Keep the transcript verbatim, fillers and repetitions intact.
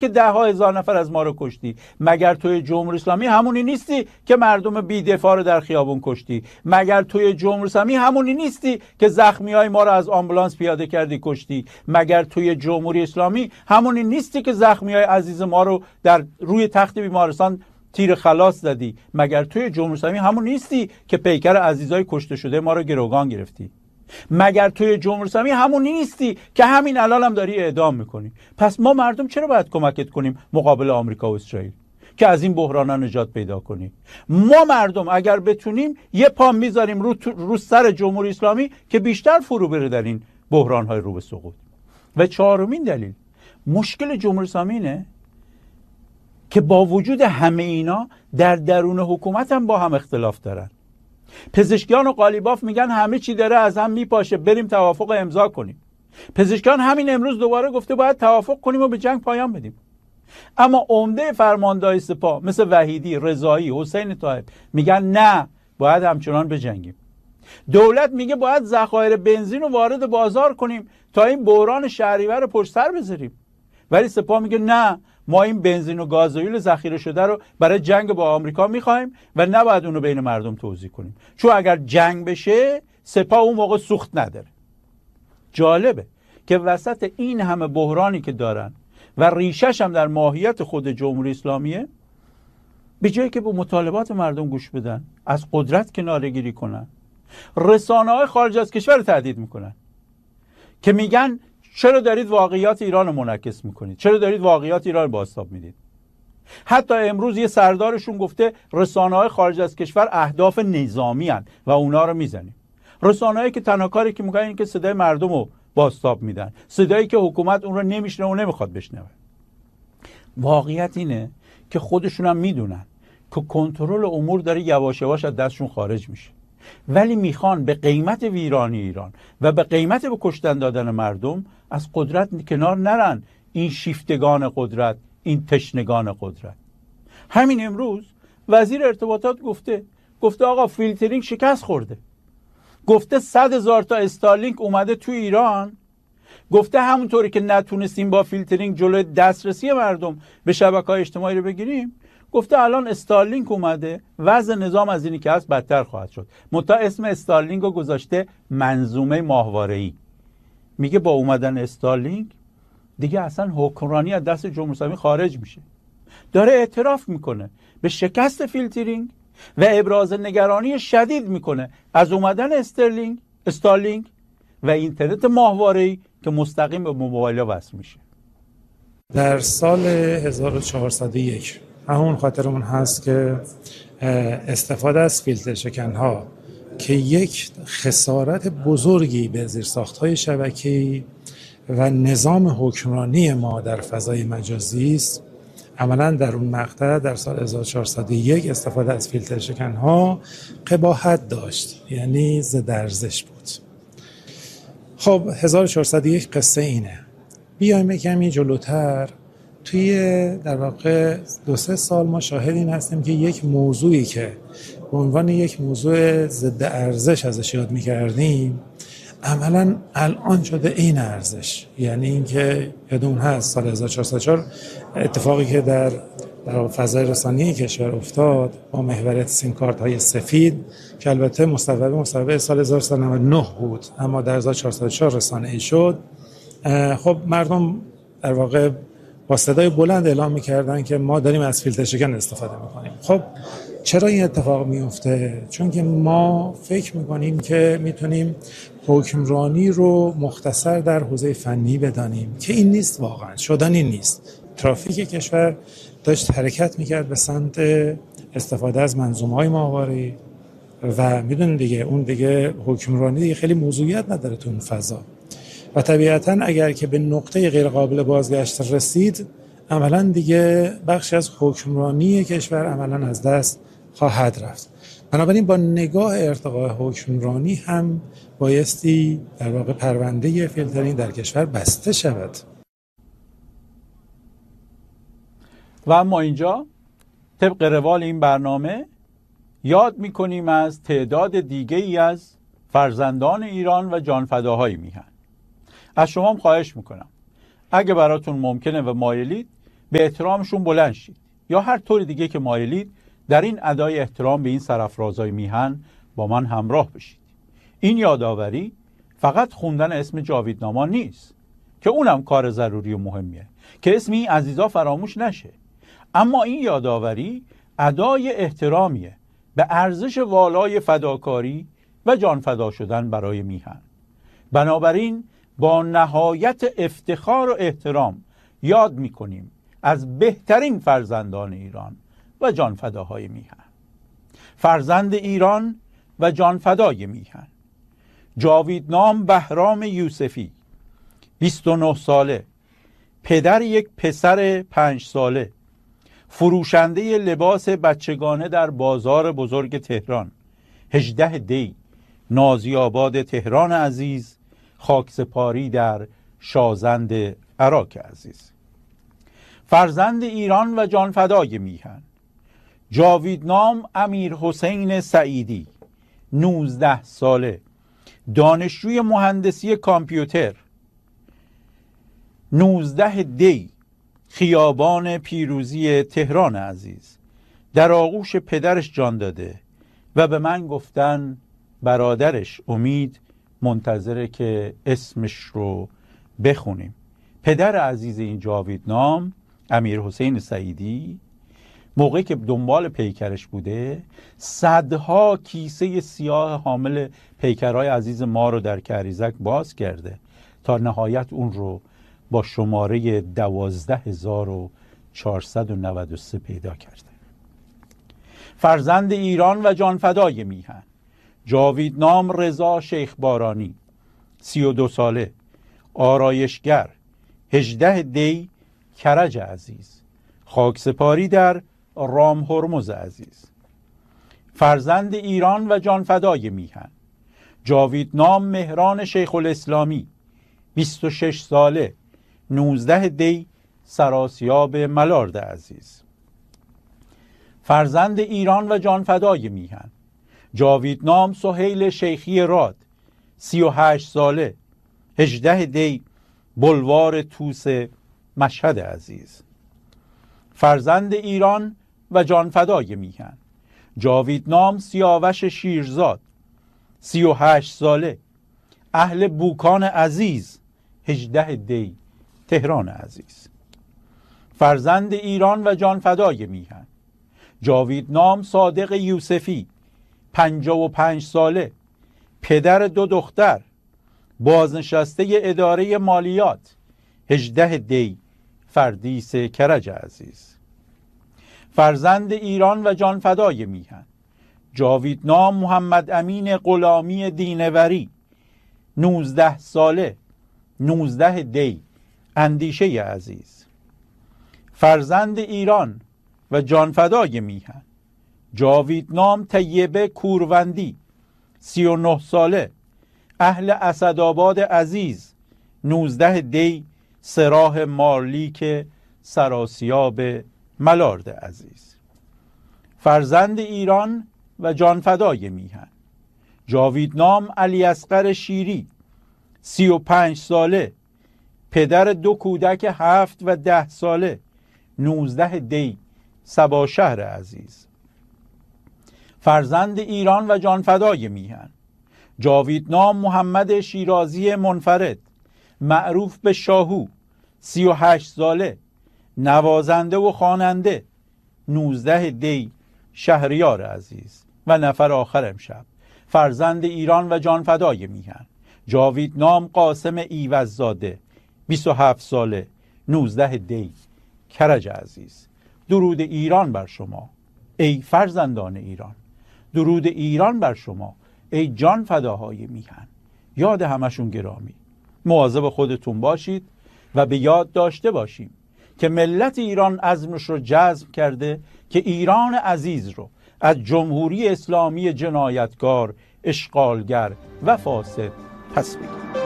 که ده ها هزار نفر از ما رو کشتی؟ مگر توی جمهوری اسلامی همونی نیستی که مردم بی‌دفاع رو در خیابون کشتی؟ مگر توی جمهوری اسلامی همونی نیستی که زخمیای ما رو از آمبولانس پیاده کردی کشتی؟ مگر توی جمهوری اسلامی همونی نیستی که زخمیای عزیز ما رو در روی تخت بیمارستان تیر خلاص زدی؟ مگر توی جمهوری اسلامی همون نیستی که پیکر عزیزای کشته شده ما رو گروگان گرفتی؟ مگر توی جمهوری اسلامی همون نیستی که همین الان هم داری اعدام میکنی؟ پس ما مردم چرا باید کمکت کنیم مقابل آمریکا و اسرائیل که از این بحرانا نجات پیدا کنی؟ ما مردم اگر بتونیم یه پا میذاریم رو, رو سر جمهوری اسلامی که بیشتر فرو بره در این بحران‌های رو به سقوط. و چهارمین دلیل، مشکل جمهوری اسلامی اینه که با وجود همه اینا در درون حکومت هم با هم اختلاف دارن. پزشکیان و قالیباف میگن همه چی داره از هم میپاشه، بریم توافق امضا کنیم. پزشکیان همین امروز دوباره گفته باید توافق کنیم و به جنگ پایان بدیم. اما عمده فرماندهای سپاه مثل وحیدی، رضایی، حسین طایب میگن نه، باید همچنان بجنگیم. دولت میگه باید ذخایر بنزین رو وارد بازار کنیم تا این بحران شهریور رو پشت سر بذاریم. ولی سپاه میگه نه، ما این بنزین و گازوئیل ذخیره شده رو برای جنگ با آمریکا میخوایم و نباید اون رو بین مردم توزیع کنیم، چون اگر جنگ بشه سپاه اون موقع سوخت نداره. جالبه که وسط این همه بحرانی که دارن و ریشش هم در ماهیت خود جمهوری اسلامیه، به جایی که به مطالبات مردم گوش بدن، از قدرت کناره‌گیری کنن، رسانه‌های خارج از کشور رو تهدید میکنن که میگن چرا دارید واقعیات ایران رو منعکس میکنید؟ چرا دارید واقعیات ایران رو بازتاب میدید؟ حتی امروز یه سردارشون گفته رسانه‌های خارج از کشور اهداف نظامی هن و اونا رو میزنیم. رسانه‌هایی که تنها کاری که میکنن این که صدای مردم رو بازتاب میدن، صدایی که حکومت اون رو نمیشنه و نمیخواد بشنوه. واقعیت اینه که خودشون هم میدونن که کنترل امور داره یواش یواش از دستشون خارج میشه، ولی میخوان به قیمت ویرانی ایران و به قیمت به کشتن دادن مردم از قدرت کنار نرن. این شیفتگان قدرت، این تشنگان قدرت. همین امروز وزیر ارتباطات گفته گفته آقا فیلترینگ شکست خورده. گفته صد هزار تا استارلینک اومده تو ایران. گفته همونطوری که نتونستیم با فیلترینگ جلوی دسترسی مردم به شبکه‌های اجتماعی رو بگیریم، گفته الان استارلینک اومده، وضع نظام از اینی که هست بدتر خواهد شد. منتها اسم استارلینک رو گذاشته منظومه ماهواره‌ای. میگه با اومدن استارلینک دیگه اصلا حکمرانی از دست جمهوری اسلامی خارج میشه. داره اعتراف میکنه به شکست فیلترینگ و ابراز نگرانی شدید میکنه از اومدن استرلینگ استارلینک و اینترنت ماهواره‌ای که مستقیم به موبایل وصل میشه. در سال هزار و چهارصد و یک همون خاطرمون هست که استفاده از فیلتر شکن‌ها که یک خسارت بزرگی به زیرساخت‌های شبکه‌ای و نظام حکمرانی ما در فضای مجازی است، عملاً در اون مقطع در سال هزار و چهارصد و یک استفاده از فیلتر شکن‌ها قباحت داشت، یعنی ضد ارزش بود. خب هزار و چهارصد و یک قصه اینه. بیایم کمی جلوتر، توی در واقع دو سه سال ما شاهد این هستیم که یک موضوعی که به عنوان یک موضوع ضد ارزش ازش یاد می‌کردیم عملاً الان شده این ارزش. یعنی اینکه یادمون هست سال هزار و چهارصد و چهار اتفاقی که در در فضای رسانه‌ای کشور افتاد با محوریت سیم کارت های سفید که البته مصوبه مصوبه سال هزار و سیصد و نود و نه بود اما در هزار و چهارصد و چهار رسانه‌ای شد. خب مردم در واقع با صدای بلند اعلام می‌کردن که ما داریم از فیلتر شکن استفاده می‌کنیم. خب چرا این اتفاق میفته؟ چون که ما فکر می‌کنیم که میتونیم حکمرانی رو مختصر در حوزه فنی بدانیم که این نیست، واقعا شدنی نیست. ترافیک کشور داشت حرکت می‌کرد به سمت استفاده از منظومه‌های ماهواره‌ای و میدونید دیگه اون دیگه حکمرانی دیگه خیلی موضوعیت نداره تو اون فضا و طبیعتاً اگر که به نقطه غیر قابل بازگشت رسید عملاً دیگه بخشی از حکمرانی کشور عملاً از دست خواهد رفت. بنابراین با نگاه ارتقاء حکمرانی هم بایستی در واقع پرونده فیلترینگ در کشور بسته شود. و اما اینجا طبق روال این برنامه یاد میکنیم از تعداد دیگه ای از فرزندان ایران و جانفداهای میهن. از شما هم خواهش میکنم اگه براتون ممکنه و مایلید به احترامشون بلند شید یا هر طور دیگه که مایلید در این ادای احترام به این سرافرازای میهن با من همراه بشید. این یادآوری فقط خوندن اسم جاویدناما نیست که اونم کار ضروری و مهمیه که اسم این عزیزا فراموش نشه، اما این یادآوری ادای احترامیه به ارزش والای فداکاری و جان فدا شدن برای میهن. بنابراین با نهایت افتخار و احترام یاد میکنیم از بهترین فرزندان ایران و جان فداهای میهن. فرزند ایران و جان فدای میهن، جاویدنام بهرام یوسفی، بیست و نه ساله، پدر یک پسر پنج ساله، فروشنده لباس بچگانه در بازار بزرگ تهران، هجده دی، نازی آباد تهران عزیز، خاکسپاری در شازند عراق عزیز. فرزند ایران و جان فدای میهن، جاویدنام امیر حسین سعیدی، نوزده ساله، دانشجوی مهندسی کامپیوتر، نوزده دی، خیابان پیروزی تهران عزیز. در آغوش پدرش جان داده و به من گفتن برادرش امید منتظره که اسمش رو بخونیم. پدر عزیز این جاویدنام امیر حسین سعیدی موقعی که دنبال پیکرش بوده صدها کیسه سیاه حامل پیکرهای عزیز ما رو در کریزک باز کرده تا نهایت اون رو با شماره دوازده هزار و چهارصد و نود و سه پیدا کرده. فرزند ایران و جان فدای میهن، جاویدنام رضا شیخ بارانی، سی و دو ساله، آرایشگر، هجده دی، کرج عزیز، خاکسپاری در رام هرمز عزیز. فرزند ایران و جان فدای میهن، جاویدنام مهران شیخ الاسلامی، بیست و شش ساله، نوزده دی، سراسیاب ملارد عزیز. فرزند ایران و جان فدای میهن، جاویدنام سهیل شیخی راد، سی و هشت ساله، هجده دی، بلوار توس مشهد عزیز. فرزند ایران و جان فدای میهن، جاویدنام سیاوش شیرزاد، سی و هشت ساله، اهل بوکان عزیز، هجده دی، تهران عزیز. فرزند ایران و جان فدای میهن، جاویدنام صادق یوسفی، پنجاه و پنج ساله، پدر دو دختر، بازنشسته اداره مالیات، هجده دی، فردیس کرج عزیز. فرزند ایران و جان فدای میهن، جاویدنام محمد امین غلامی دینوری، نوزده ساله، نوزده دی، اندیشه عزیز. فرزند ایران و جان فدای میهن، جاویدنام طیبه کوروندی، سی و نه ساله، اهل اسدآباد عزیز، نوزده دی، سراح مارلیک سراسیاب ملارد عزیز. فرزند ایران و جان فدای میهن، جاویدنام علی اصغر شیری، سی و پنج ساله، پدر دو کودک هفت و ده ساله، نوزده دی، سبا شهر عزیز. فرزند ایران و جان فدای میهن، جاویدنام محمد شیرازی منفرد، معروف به شاهو، سی و هشت ساله، نوازنده و خواننده، نوزده دی، شهریار عزیز. و نفر آخر امشب، فرزند ایران و جان فدای میهن، جاویدنام قاسم ایوززاده، بیست و هفت ساله، نوزده دی، کرج عزیز. درود ایران بر شما ای فرزندان ایران، درود ایران بر شما ای جان فداهای میهن. یاد همشون گرامی. مواظب خودتون باشید و به یاد داشته باشیم که ملت ایران عزمش رو جزم کرده که ایران عزیز رو از جمهوری اسلامی جنایتکار، اشغالگر و فاسد پس بگیره.